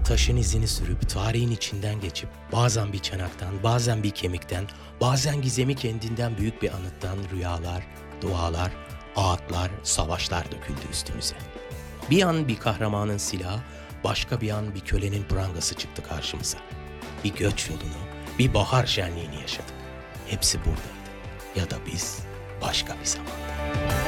taşın izini sürüp, tarihin içinden geçip, bazen bir çanaktan, bazen bir kemikten, bazen gizemi kendinden büyük bir anıttan rüyalar, dualar, ağıtlar, savaşlar döküldü üstümüze. Bir an bir kahramanın silahı, başka bir an bir kölenin prangası çıktı karşımıza. Bir göç yolunu, bir bahar şenliğini yaşadık. Hepsi buradaydı. Ya da biz başka bir zamanda.